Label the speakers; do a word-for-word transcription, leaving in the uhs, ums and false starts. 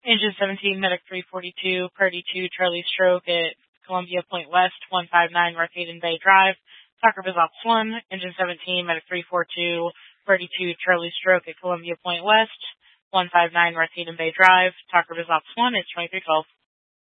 Speaker 1: Engine seventeen, Medic three forty-two, Party two, Charlie Stroke at Columbia Point West, one five nine North Hayden Bay Drive. Talker Biz Ops one, Engine seventeen, Medic three forty-two, Party two, Charlie Stroke at Columbia Point West, one five nine North Hayden Bay Drive. Talker Biz Ops one is twenty-three twelve.